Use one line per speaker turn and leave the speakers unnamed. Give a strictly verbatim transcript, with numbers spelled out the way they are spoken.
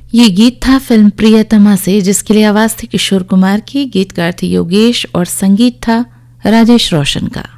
ये गीत था फिल्म प्रियतमा से, जिसके लिए आवाज थी किशोर कुमार की, गीतकार थे योगेश और संगीत था राजेश रोशन का।